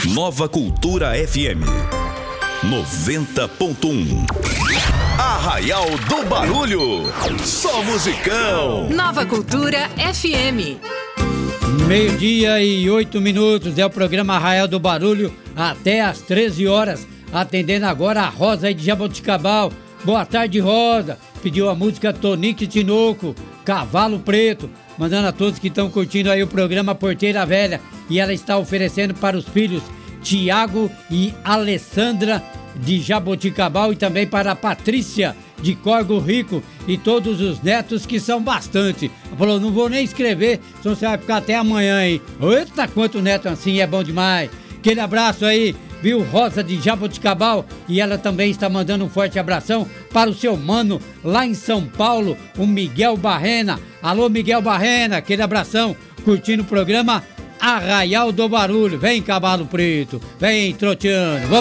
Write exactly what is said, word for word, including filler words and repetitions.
Nova Cultura F M noventa ponto um. Arraial do Barulho. Só musicão. Nova Cultura F M. Meio-dia e oito minutos é o programa Arraial do Barulho até às treze horas. Atendendo agora a Rosa aí de Jaboticabal. Boa tarde, Rosa. Pediu a música Tonique Tinoco, Cavalo Preto. Mandando a todos que estão curtindo aí o programa Porteira Velha. E ela está oferecendo para os filhos Tiago e Alessandra de Jaboticabal e também para a Patrícia de Corgo Rico e todos os netos que são bastante. Ela falou, não vou nem escrever, senão você vai ficar até amanhã aí. Eita, quanto neto assim, é bom demais. Aquele abraço aí, viu, Rosa de Jaboticabal, e ela também está mandando um forte abração para o seu mano lá em São Paulo, o Miguel Barrena. Alô, Miguel Barrena, aquele abração, curtindo o programa Arraial do Barulho. Vem, Cavalo Preto, vem, troteando. Vamos